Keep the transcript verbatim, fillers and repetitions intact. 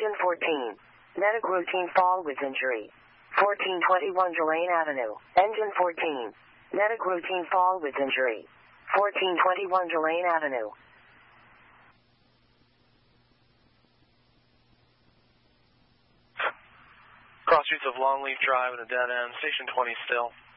Engine fourteen. Medic routine fall with injury. fourteen twenty-one Delane Avenue. Engine fourteen. Medic routine fall with injury. fourteen twenty-one Delane Avenue. Cross streets of Longleaf Drive and a dead end. Station twenty still.